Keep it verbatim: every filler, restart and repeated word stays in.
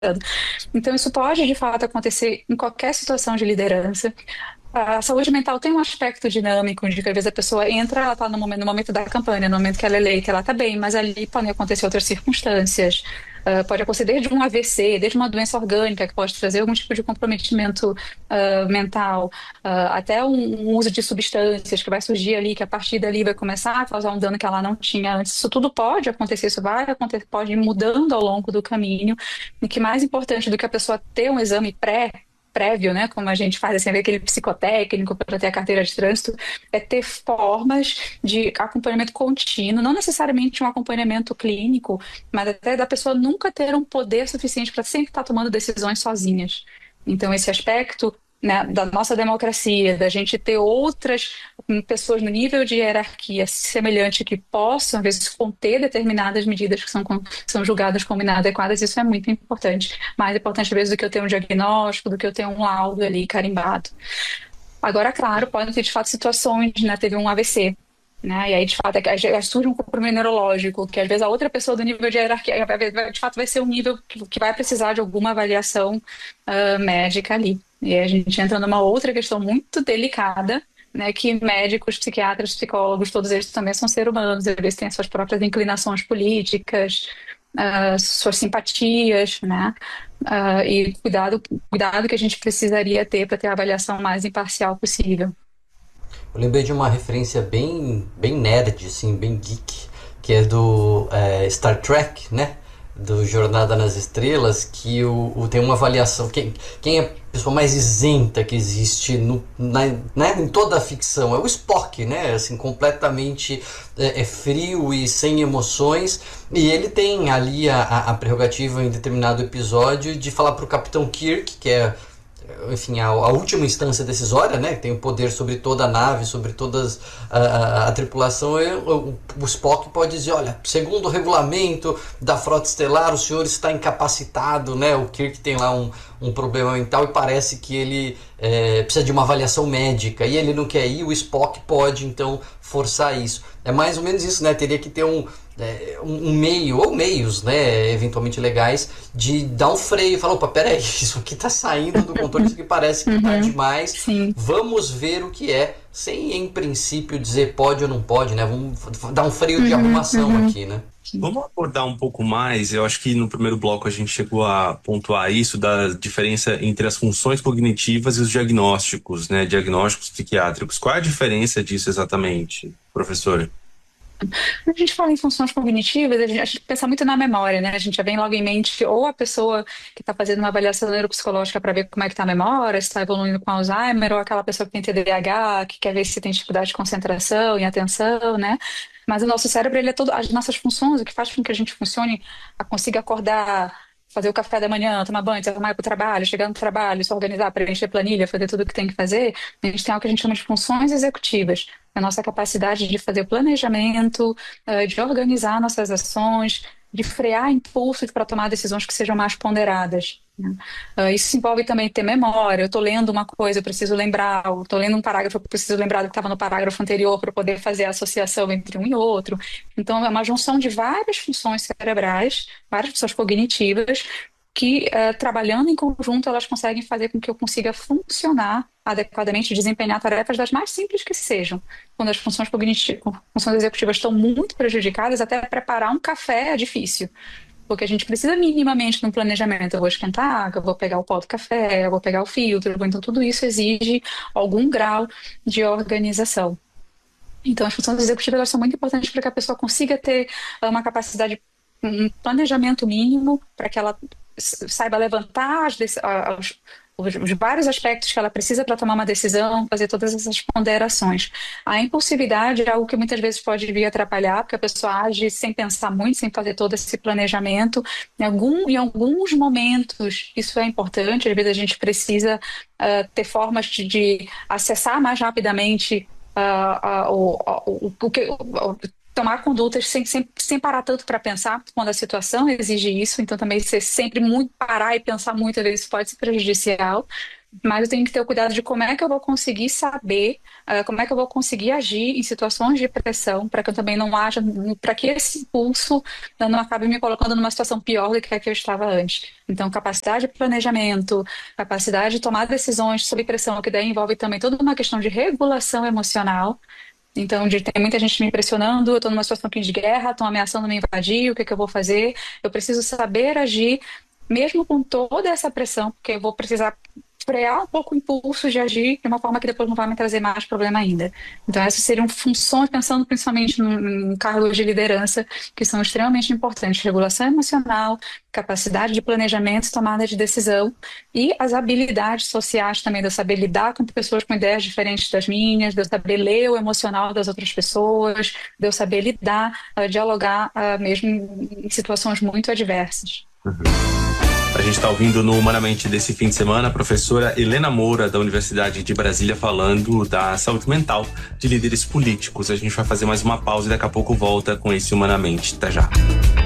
Então, isso pode, de fato, acontecer em qualquer situação de liderança. A saúde mental tem um aspecto dinâmico, de que às vezes a pessoa entra, ela está no momento, no momento da campanha, no momento que ela é eleita, ela está bem, mas ali podem acontecer outras circunstâncias. Ah, pode acontecer desde um A V C, desde uma doença orgânica, que pode trazer algum tipo de comprometimento ah, mental, ah, até um, um uso de substâncias que vai surgir ali, que a partir dali vai começar a causar um dano que ela não tinha antes. Isso tudo pode acontecer, isso vai acontecer, pode ir mudando ao longo do caminho. E que mais importante do que a pessoa ter um exame pré prévio, né, como a gente faz, assim, aquele psicotécnico para ter a carteira de trânsito, é ter formas de acompanhamento contínuo, não necessariamente um acompanhamento clínico, mas até da pessoa nunca ter um poder suficiente para sempre estar tomando decisões sozinhas. Então, esse aspecto, né, da nossa democracia, da gente ter outras hum, pessoas no nível de hierarquia semelhante que possam, às vezes, conter determinadas medidas que são, com- são julgadas como inadequadas, isso é muito importante. Mais importante, às vezes, do que eu ter um diagnóstico, do que eu ter um laudo ali carimbado. Agora, claro, podem ter, de fato, situações, né? Teve um A V C, né? E aí, de fato, é que aí surge um comprometimento neurológico, que às vezes a outra pessoa do nível de hierarquia, vai- vai- de fato, vai ser um nível que, que vai precisar de alguma avaliação ah, médica ali. E aí a gente entra numa outra questão muito delicada, né? Que médicos, psiquiatras, psicólogos, todos eles também são seres humanos, eles têm as suas próprias inclinações políticas, ah, suas simpatias, né? Ah, e cuidado, cuidado que a gente precisaria ter para ter a avaliação mais imparcial possível. Eu lembrei de uma referência bem, bem nerd, assim, bem geek, que é do é, Star Trek, né? Do Jornada nas Estrelas, que o, o- tem uma avaliação. Quem, quem é a pessoa mais isenta que existe no, na, né, em toda a ficção? É o Spock, né? Assim, completamente é, é frio e sem emoções. E ele tem ali a, a, a prerrogativa em determinado episódio de falar pro Capitão Kirk, que é enfim, a, a última instância decisória, né, que tem o poder sobre toda a nave, sobre toda a, a, a tripulação, e, o, o Spock pode dizer, olha, segundo o regulamento da Frota Estelar, o senhor está incapacitado, né, o Kirk tem lá um, um problema mental e parece que ele é, precisa de uma avaliação médica, e ele não quer ir, o Spock pode, então, forçar isso. É mais ou menos isso, né, teria que ter um, é, um, um meio, ou meios, né, eventualmente legais, de dar um freio e falar, opa, peraí, isso aqui tá saindo do controle, isso aqui parece que tá Uhum, demais, sim. vamos ver o que é, sem em princípio dizer pode ou não pode, né, vamos dar um freio de Uhum, arrumação uhum. aqui, né. Vamos abordar um pouco mais. Eu acho que no primeiro bloco a gente chegou a pontuar isso da diferença entre as funções cognitivas e os diagnósticos, né? Diagnósticos psiquiátricos. Qual é a diferença disso exatamente, professor? Quando a gente fala em funções cognitivas, a gente, a gente pensa muito na memória, né? A gente já vem logo em mente ou a pessoa que está fazendo uma avaliação neuropsicológica para ver como é que está a memória, se está evoluindo com Alzheimer, ou aquela pessoa que tem T D A H, que quer ver se tem dificuldade de concentração e atenção, né? Mas o nosso cérebro, ele é todo, as nossas funções, o que faz com que a gente funcione, a consiga acordar, fazer o café da manhã, tomar banho, se arrumar para o trabalho, chegar no trabalho, se organizar, preencher planilha, fazer tudo o que tem que fazer, a gente tem algo que a gente chama de funções executivas. A nossa capacidade de fazer o planejamento, eh, de organizar nossas ações, de frear impulsos para tomar decisões que sejam mais ponderadas, né? Eh, Isso envolve também ter memória. Eu estou lendo uma coisa, eu preciso lembrar. Eu estou lendo um parágrafo, eu preciso lembrar do que estava no parágrafo anterior para poder fazer a associação entre um e outro. Então, é uma junção de várias funções cerebrais, várias funções cognitivas, que, eh, trabalhando em conjunto, elas conseguem fazer com que eu consiga funcionar adequadamente, desempenhar tarefas das mais simples que sejam. Quando as funções cognitivas, funções executivas estão muito prejudicadas, até preparar um café é difícil. Porque a gente precisa minimamente de um planejamento. Eu vou esquentar a água, eu vou pegar o pó do café, eu vou pegar o filtro. Então, tudo isso exige algum grau de organização. Então, as funções executivas elas são muito importantes para que a pessoa consiga ter ah, uma capacidade, um planejamento mínimo, para que ela s- saiba levantar as deci- ah, os, os- os vários aspectos que ela precisa para tomar uma decisão, fazer todas essas ponderações. A impulsividade é algo que muitas vezes pode vir atrapalhar, porque a pessoa age sem pensar muito, sem fazer todo esse planejamento. Em algum, em alguns momentos, isso é importante, às vezes a gente precisa ah, ter formas de, de acessar mais rapidamente ah, ah, o, o, o, que, tomar condutas sem, sem, sem parar tanto para pensar, quando a situação exige isso. Então, também ser sempre muito parar e pensar muito, às vezes pode ser prejudicial. Mas eu tenho que ter o cuidado de como é que eu vou conseguir saber, uh, como é que eu vou conseguir agir em situações de pressão, para que eu também não haja, para que esse impulso não acabe me colocando numa situação pior do que a que eu estava antes. Então, capacidade de planejamento, capacidade de tomar decisões sob pressão, que daí envolve também toda uma questão de regulação emocional. Então, de, tem muita gente me pressionando, eu estou numa situação aqui de guerra, estão ameaçando me invadir, o que que eu vou fazer? Eu preciso saber agir, mesmo com toda essa pressão, porque eu vou precisar frear um pouco o impulso de agir de uma forma que depois não vai me trazer mais problema ainda. Então, essas seriam funções, pensando principalmente em cargos de liderança, que são extremamente importantes. Regulação emocional, capacidade de planejamento, tomada de decisão e as habilidades sociais também, de eu saber lidar com pessoas com ideias diferentes das minhas, de eu saber ler o emocional das outras pessoas, de eu saber lidar, uh, dialogar, uh, mesmo em situações muito adversas. A gente está ouvindo no Humanamente desse fim de semana a professora Helena Moura, da Universidade de Brasília, falando da saúde mental de líderes políticos. A gente vai fazer mais uma pausa e daqui a pouco volta com esse Humanamente. Até já.